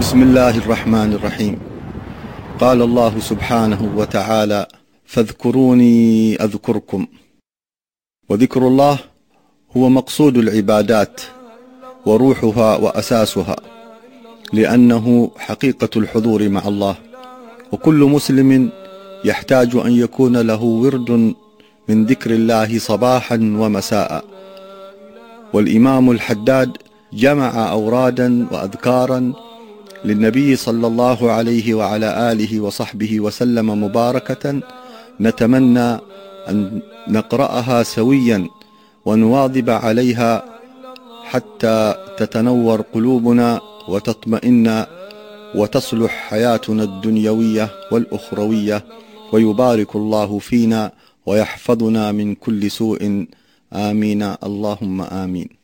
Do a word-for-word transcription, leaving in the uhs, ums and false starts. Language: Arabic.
بسم الله الرحمن الرحيم. قال الله سبحانه وتعالى: فاذكروني أذكركم. وذكر الله هو مقصود العبادات وروحها وأساسها، لأنه حقيقة الحضور مع الله، وكل مسلم يحتاج أن يكون له ورد من ذكر الله صباحا ومساء. والإمام الحداد جمع أورادا وأذكارا للنبي صلى الله عليه وعلى آله وصحبه وسلم مباركة، نتمنى أن نقرأها سويا ونواظب عليها حتى تتنور قلوبنا وتطمئن وتصلح حياتنا الدنيوية والأخروية، ويبارك الله فينا ويحفظنا من كل سوء. آمين اللهم آمين.